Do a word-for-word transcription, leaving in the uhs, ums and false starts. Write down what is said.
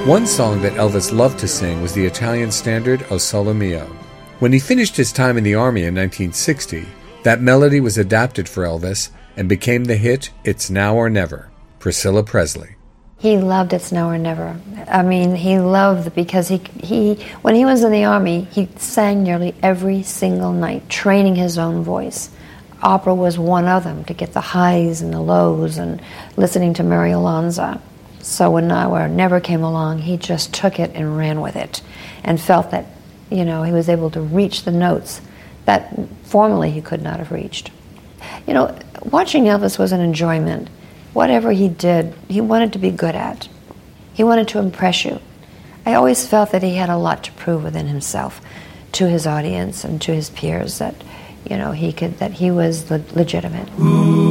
One song that Elvis loved to sing was the Italian standard O Sole Mio. When he finished his time in the Army in nineteen sixty, that melody was adapted for Elvis and became the hit It's Now or Never. Priscilla Presley. He loved It's Now or Never. I mean, he loved it because he, he, when he was in the Army, he sang nearly every single night, training his own voice. Opera was one of them, to get the highs and the lows, and listening to Mary Alonzo. So when Now or Never came along, he just took it and ran with it, and felt that, you know, he was able to reach the notes that formerly he could not have reached. You know, watching Elvis was an enjoyment. Whatever he did, he wanted to be good at. He wanted to impress you. I always felt that he had a lot to prove within himself to his audience and to his peers, that, you know, he could, that he was le- legitimate.